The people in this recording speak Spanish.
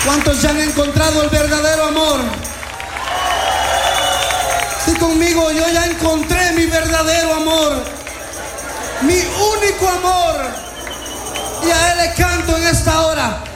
¿Cuántos ya han encontrado el verdadero amor? Sí, conmigo, yo ya encontré mi verdadero amor, mi único amor, y a Él le canto en esta hora.